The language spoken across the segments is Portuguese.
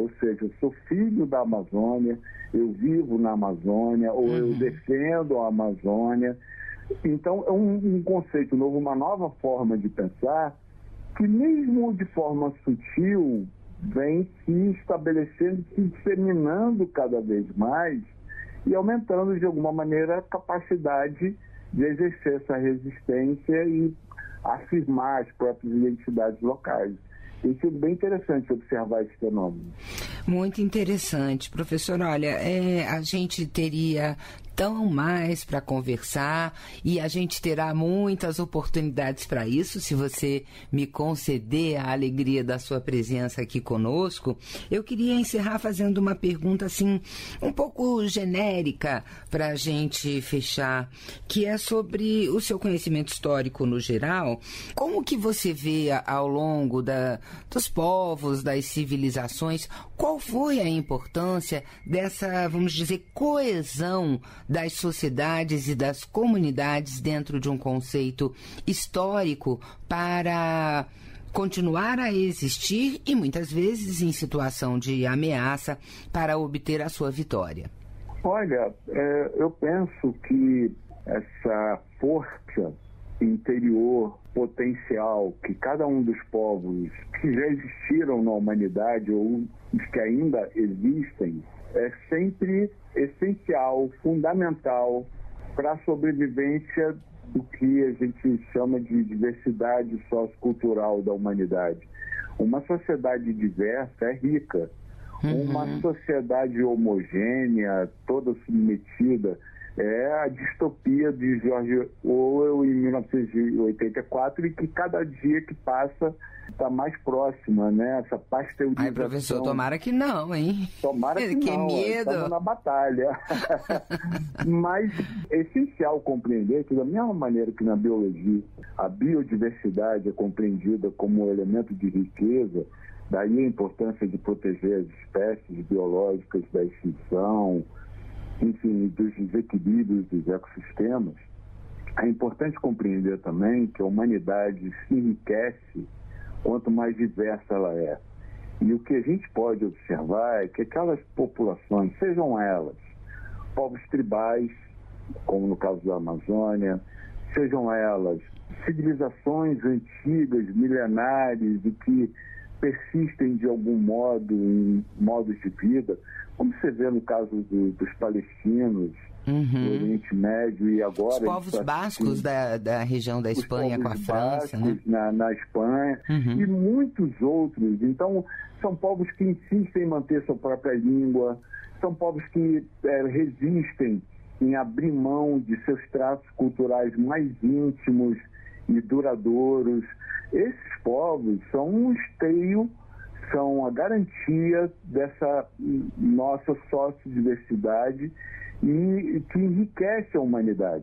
ou seja, eu sou filho da Amazônia, eu vivo na Amazônia, ou eu defendo a Amazônia. Então, é um conceito novo, uma nova forma de pensar, que mesmo de forma sutil, vem se estabelecendo, se disseminando cada vez mais e aumentando, de alguma maneira, a capacidade de exercer essa resistência e afirmar as próprias identidades locais. Isso é bem interessante observar esse fenômeno. Muito interessante, professor. Olha, a gente teria tão mais para conversar e a gente terá muitas oportunidades para isso, se você me conceder a alegria da sua presença aqui conosco. Eu queria encerrar fazendo uma pergunta assim, um pouco genérica para a gente fechar, que é sobre o seu conhecimento histórico no geral. Como que você vê ao longo dos povos, das civilizações, qual foi a importância dessa, vamos dizer, coesão das sociedades e das comunidades dentro de um conceito histórico para continuar a existir e muitas vezes em situação de ameaça para obter a sua vitória? Olha, eu penso que essa força interior, potencial que cada um dos povos que já existiram na humanidade ou os que ainda existem é sempre essencial, fundamental para a sobrevivência do que a gente chama de diversidade sociocultural da humanidade. Uma sociedade diversa é rica. Uma sociedade homogênea, toda submetida, é a distopia de George Orwell em 1984 e que cada dia que passa está mais próxima, né? Essa pasteurização. Ai, professor, tomara que não, hein? Tomara que não, medo. Estamos na batalha. Mas é essencial compreender que da mesma maneira que na biologia a biodiversidade é compreendida como um elemento de riqueza, daí a importância de proteger as espécies biológicas da extinção, enfim, dos desequilíbrios dos ecossistemas, é importante compreender também que a humanidade se enriquece quanto mais diversa ela é. E o que a gente pode observar é que aquelas populações, sejam elas povos tribais, como no caso da Amazônia, sejam elas civilizações antigas, milenares e que persistem de algum modo em modos de vida, como você vê no caso dos palestinos, do Oriente Médio e agora... Os povos bascos da região da Espanha com a França, né? Na Espanha, e muitos outros. Então, são povos que insistem em manter sua própria língua, são povos que resistem em abrir mão de seus traços culturais mais íntimos e duradouros. Esses povos são um esteio, são a garantia dessa nossa sociodiversidade e que enriquece a humanidade,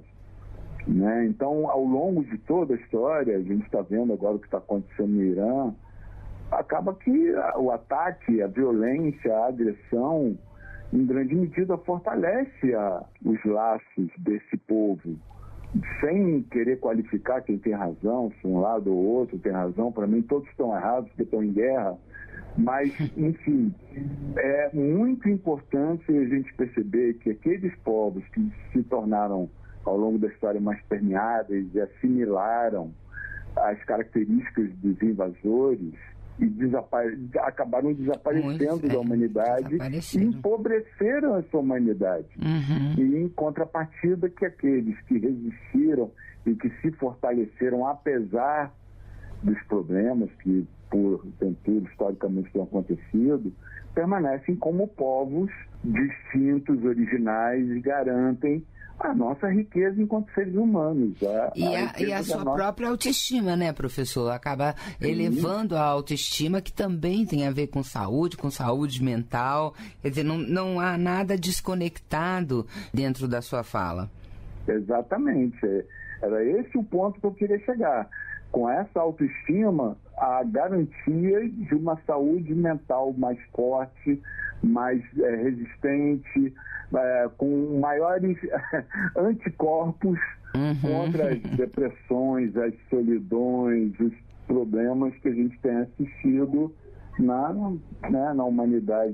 né? Então, ao longo de toda a história, a gente está vendo agora o que está acontecendo no Irã, acaba que o ataque, a violência, a agressão, em grande medida fortalece os laços desse povo, sem querer qualificar quem tem razão, se um lado ou outro tem razão. Para mim todos estão errados porque estão em guerra, mas, enfim, é muito importante a gente perceber que aqueles povos que se tornaram, ao longo da história, mais permeáveis e assimilaram as características dos invasores e acabaram desaparecendo da humanidade e empobreceram essa humanidade. E em contrapartida que aqueles que resistiram e que se fortaleceram apesar dos problemas que porventura historicamente têm acontecido, permanecem como povos distintos, originais e garantem a nossa riqueza enquanto seres humanos. E a sua própria autoestima, né, professor? Acaba elevando a autoestima, que também tem a ver com saúde mental. Quer dizer, não há nada desconectado dentro da sua fala. Exatamente. Era esse o ponto que eu queria chegar. Com essa autoestima, a garantia de uma saúde mental mais forte, mais resistente, com maiores anticorpos contra as depressões, as solidões, os problemas que a gente tem assistido na humanidade